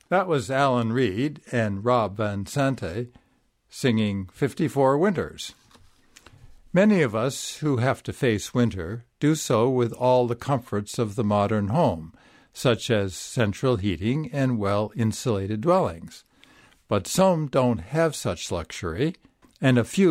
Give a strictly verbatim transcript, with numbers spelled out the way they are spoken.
That was Alan Reed and Rob Van Sante singing fifty-four Winters. Many of us who have to face winter do so with all the comforts of the modern home, such as central heating and well-insulated dwellings. But some don't have such luxury, and a few